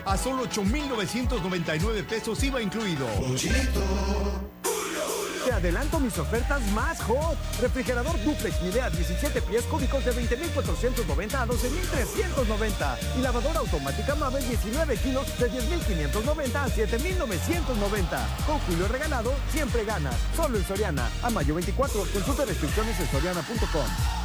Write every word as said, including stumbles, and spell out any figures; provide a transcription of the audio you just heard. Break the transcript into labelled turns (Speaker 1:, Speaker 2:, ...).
Speaker 1: A solo ocho mil novecientos noventa y nueve pesos I V A incluido.
Speaker 2: Te adelanto mis ofertas más hot. Refrigerador duplex Midea diecisiete pies cúbicos de veinte mil cuatrocientos noventa a doce mil trescientos noventa. Y lavadora automática Mave diecinueve kilos de diez mil quinientos noventa a siete mil novecientos noventa. Con Julio regalado, siempre ganas. Solo en Soriana. A mayo veinticuatro. Consulta restricciones en soriana punto com.